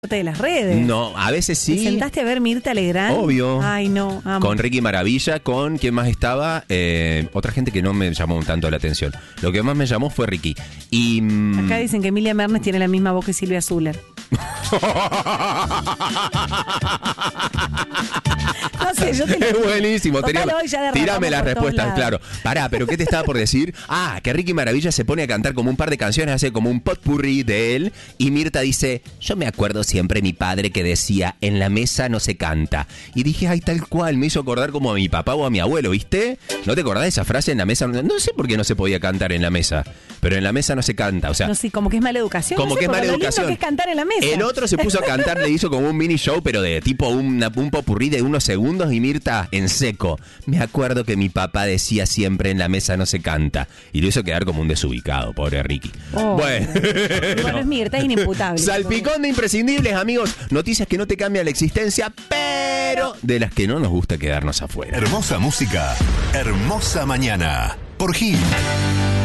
de las redes. No, a veces sí. ¿Te sentaste a ver Mirta Legrand? Obvio. Ay, no, amo. Con Ricky Maravilla, con ¿quién más estaba? Otra gente que no me llamó tanto la atención. Lo que más me llamó fue Ricky. Y acá dicen que Emilia Mernes tiene la misma voz que Silvia Zuller. No sé, yo te lo... Es buenísimo. Total, hoy ya derrapamos Tírame las por todos respuestas, lados. claro. Pará, pero ¿qué te estaba por decir? Ah, que Ricky Maravilla se pone a cantar como un par de canciones, hace como un potpourri de él. Y Mirta dice, yo me acuerdo siempre mi padre que decía, en la mesa no se canta. Y dije, ay, tal cual, me hizo acordar como a mi papá o a mi abuelo, ¿viste? ¿No te acordás de esa frase? En la mesa, no sé por qué no se podía cantar en la mesa, pero en la mesa no se canta, o sea... No, sí, como que es mala educación. Como no sé, que es mala lo lindo educación. que es cantar en la mesa. El otro se puso a cantar, le hizo como un mini show, pero de tipo un popurrí de unos segundos, y Mirta en seco. Me acuerdo que mi papá decía siempre, en la mesa no se canta. Y lo hizo quedar como un desubicado, pobre Ricky. Oh. Bueno. Igual no es Mirta, es inimputable. Salpicón de imprescindibles, amigos. Noticias que no te cambian la existencia, pero de las que no nos gusta quedarnos afuera. Hermosa música, hermosa mañana. Por Gil.